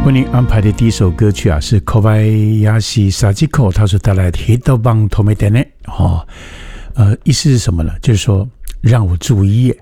为您安排的第一首歌曲啊，是 Kobayashi Sachiko 他所带来的 Hitoban Tomedene 意思是什么呢？就是说让我住一夜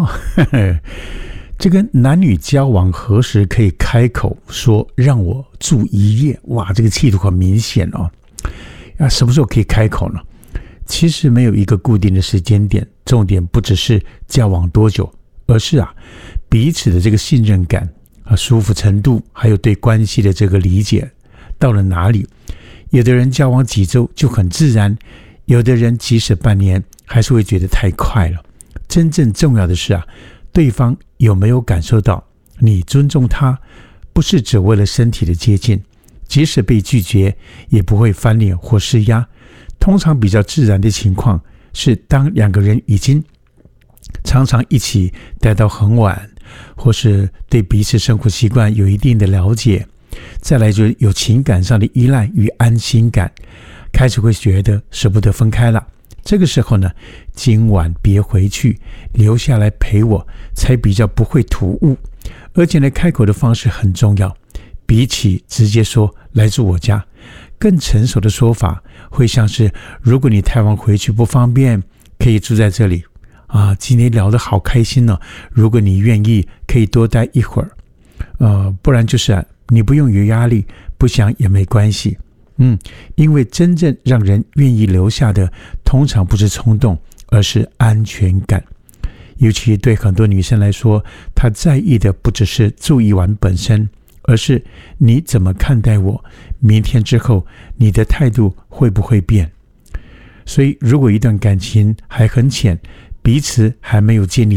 这个男女交往何时可以开口说让我住一夜？哇，这个企图很明显什么时候可以开口呢？其实没有一个固定的时间点，重点不只是交往多久，而是彼此的这个信任感舒服程度，还有对关系的这个理解到了哪里。有的人交往几周就很自然，有的人即使半年还是会觉得太快了。真正重要的是对方有没有感受到你尊重他，不是只为了身体的接近，即使被拒绝也不会翻脸或施压。通常比较自然的情况是，当两个人已经常常一起待到很晚，或是对彼此生活习惯有一定的了解，再来就有情感上的依赖与安心感，开始会觉得舍不得分开了。这个时候呢，今晚别回去，留下来陪我，才比较不会突兀。而且呢，开口的方式很重要，比起直接说来住我家，更成熟的说法会像是，如果你太晚回去不方便，可以住在这里今天聊得好开心哦，如果你愿意可以多待一会儿，不然就是你不用有压力，不想也没关系。因为真正让人愿意留下的通常不是冲动，而是安全感。尤其对很多女生来说，她在意的不只是住一晚本身，而是你怎么看待我，明天之后你的态度会不会变。所以如果一段感情还很浅，彼此还没有建立